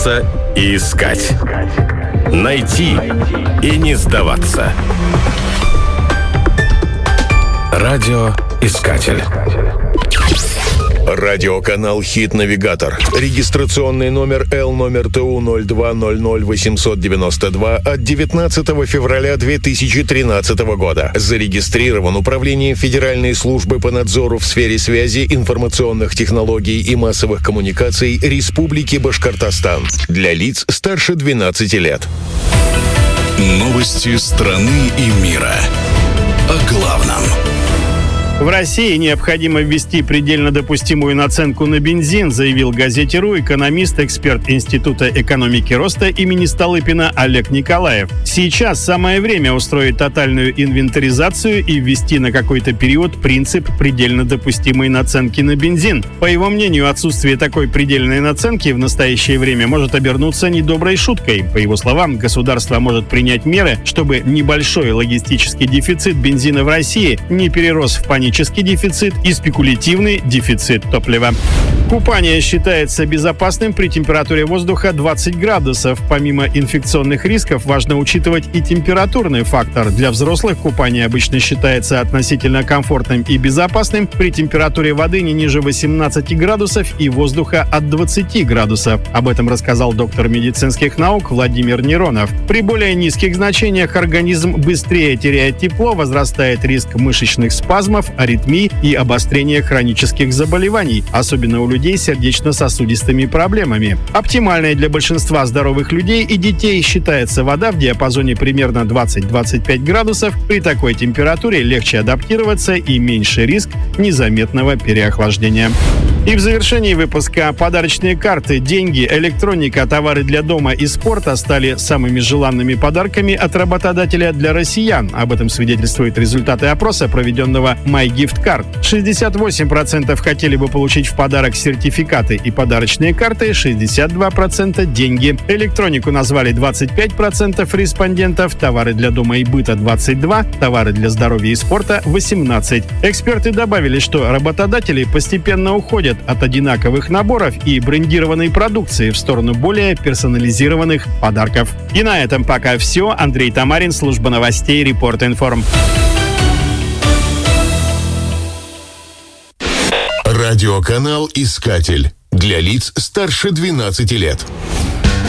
бояться и искать. Найти и не сдаваться. Радиоискатель. Радиоканал «Хит-навигатор». Регистрационный номер L-номер ТУ-02-00-892 от 19 февраля 2013 года. Зарегистрирован Управлением Федеральной службы по надзору в сфере связи, информационных технологий и массовых коммуникаций Республики Башкортостан. Для лиц старше 12 лет. Новости страны и мира. О главном. В России необходимо ввести предельно допустимую наценку на бензин, заявил газете «РУ» экономист, эксперт Института экономики роста имени Столыпина Олег Николаев. Сейчас самое время устроить тотальную инвентаризацию и ввести на какой-то период принцип предельно допустимой наценки на бензин. По его мнению, отсутствие такой предельной наценки в настоящее время может обернуться недоброй шуткой. По его словам, государство может принять меры, чтобы небольшой логистический дефицит бензина в России не перерос в панический дефицит и спекулятивный дефицит топлива. Купание считается безопасным при температуре воздуха 20 градусов. Помимо инфекционных рисков, важно учитывать и температурный фактор. Для взрослых купание обычно считается относительно комфортным и безопасным при температуре воды не ниже 18 градусов и воздуха от 20 градусов. Об этом рассказал доктор медицинских наук Владимир Неронов. При более низких значениях организм быстрее теряет тепло, возрастает риск мышечных спазмов, аритмий и обострения хронических заболеваний, особенно у людей с сердечно-сосудистыми проблемами. Оптимальной для большинства здоровых людей и детей считается вода в диапазоне примерно 20-25 градусов. При такой температуре легче адаптироваться и меньше риск незаметного переохлаждения. И в завершении выпуска подарочные карты, деньги, электроника, товары для дома и спорта стали самыми желанными подарками от работодателя для россиян. Об этом свидетельствуют результаты опроса, проведенного MyGiftCard. 68% хотели бы получить в подарок сертификаты и подарочные карты, 62% деньги. Электронику назвали 25% респондентов, товары для дома и быта 22%, товары для здоровья и спорта 18%. Эксперты добавили, что работодатели постепенно уходят от одинаковых наборов и брендированной продукции в сторону более персонализированных подарков. И на этом пока все. Андрей Тамарин, служба новостей Репорт Информ. Радиоканал «Искатель». Для лиц старше 12 лет.